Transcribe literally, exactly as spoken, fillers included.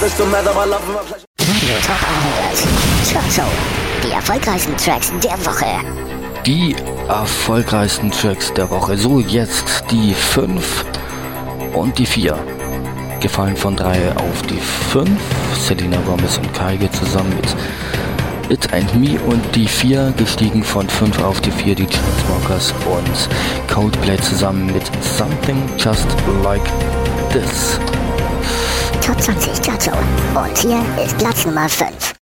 Top hundert. Chart Show. Die erfolgreichsten Tracks der Woche. Die erfolgreichsten Tracks der Woche. So, jetzt die fünf und die vier. Gefallen von drei auf die fünf. Selena Gomez und Kygo zusammen mit It and Me. Und die vier gestiegen von fünf auf die vier. Die Chainsmokers und Coldplay zusammen mit Something Just Like This. Top zwanzig Chart Show. Und hier ist Platz Nummer fünf.